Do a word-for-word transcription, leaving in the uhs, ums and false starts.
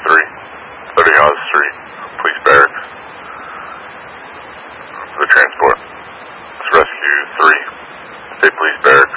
three, thirty Oz Street, Police Barracks. For the transport. It's Rescue three, State Police Barracks.